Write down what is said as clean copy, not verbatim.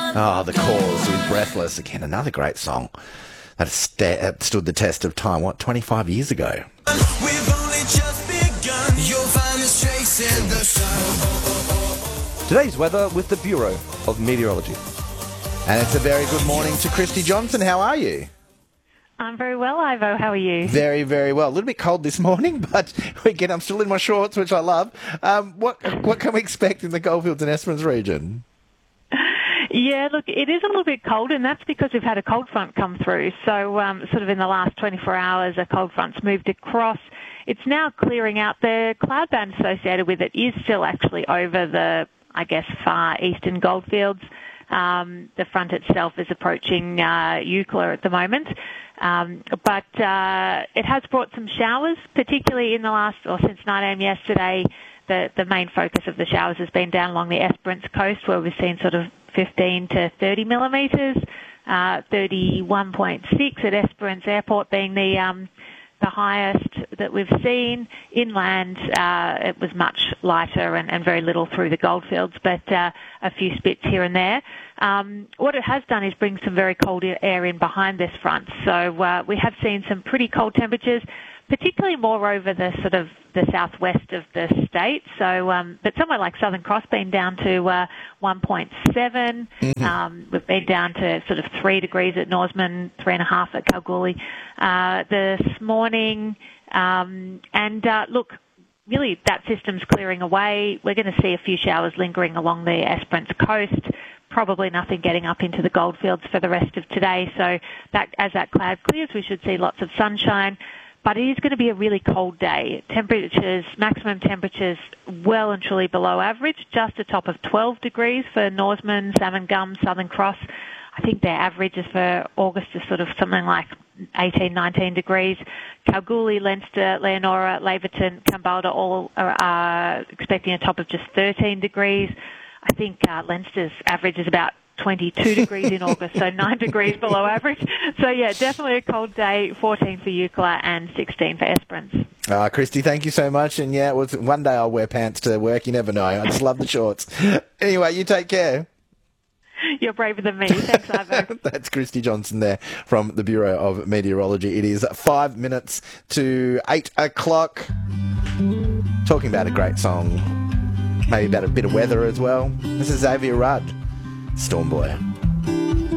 Oh, The Cause with Breathless. Again, another great song that stood the test of time, 25 years ago? We've only just begun. You'll find us chasing the sun. Today's weather with the Bureau of Meteorology. And it's a very good morning to Christy Johnson. How are you? I'm very well, Ivo. How are you? Very, very well. A little bit cold this morning, but again, I'm still in my shorts, which I love. What can we expect in the Goldfields and Esperance region? Yeah, look, it is a little bit cold, and that's because we've had a cold front come through. So sort of in the last 24 hours, a cold front's moved across. It's now clearing out. The cloud band associated with it is still actually over the, I guess, far eastern Goldfields. The front itself is approaching Eucla at the moment. But it has brought some showers, particularly in the last, or since 9 a.m. yesterday. The main focus of the showers has been down along the Esperance coast, where we've seen sort of 15 to 30 millimetres, 31.6 at Esperance Airport being the highest that we've seen. Inland, it was much lighter and very little through the Goldfields, but a few spits here and there. What it has done is bring some very cold air in behind this front. So we have seen some pretty cold temperatures, particularly more over the sort of the southwest of the state. So, but somewhere like Southern Cross been down to 1.7. Mm-hmm. We've been down to sort of 3 degrees at Norseman, 3.5 at Kalgoorlie this morning. Look, really that system's clearing away. We're going to see a few showers lingering along the Esperance coast. Probably nothing getting up into the Goldfields for the rest of today. So that as that cloud clears, we should see lots of sunshine. But it is going to be a really cold day. Temperatures, maximum temperatures, well and truly below average, just a top of 12 degrees for Norseman, Salmon Gum, Southern Cross. I think their averages for August is sort of something like 18, 19 degrees. Kalgoorlie, Leinster, Leonora, Laverton, Kambalda all are expecting a top of just 13 degrees. I think Leinster's average is about 22 degrees in August, so 9 degrees below average. So, yeah, definitely a cold day, 14 for Eucla and 16 for Esperance. Christy, thank you so much. And, yeah, one day I'll wear pants to work. You never know. I just love the shorts. Anyway, you take care. You're braver than me. Thanks, Ivo. That's Christy Johnson there from the Bureau of Meteorology. It is 5 minutes to 8 o'clock. Talking about a great song, maybe about a bit of weather as well. This is Xavier Rudd, Storm Boy.